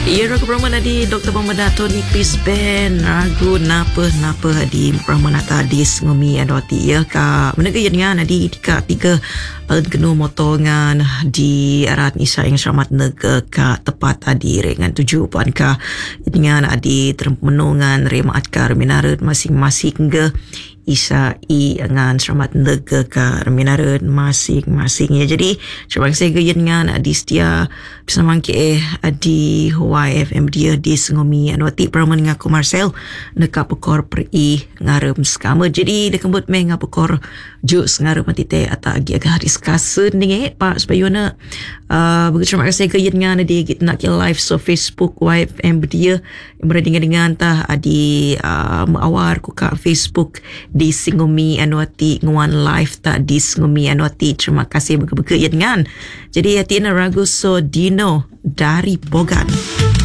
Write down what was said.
Ia ragu Brahmana di Dr. Muhammad Tony Chris Ben ragu napa di Brahmana tadi ngumi adoti ya ka menegay yan di ka tiga kenu motongan di arat nisa yang selamat nega ka tepat adi dengan tuju pan ka dengan adi termenungan remaat ka reminaret masing-masing ke isa i ngan selamat nega ka reminaret masing-masing ya. Jadi coba saya gayan ngan adi setia bersama ke adi YFM dia di sengomi anwati Brahman ngaku Marcel neka pekor peri ngarem skama. Jadi dia kembut meh ngapekor jus ngarem matite ata agi agak hari skasen dengan pak supaya na begitu terima kasih gayan ngan adi kita nak ke live so Facebook YFM dia yang berada dengan tah adi mawar ku ka Facebook di Singomi Anwati nguan live tak di Singomi Anwati. Terima kasih berke-berke ya dengan. Jadi hati na ragu so Dino dari Bogan.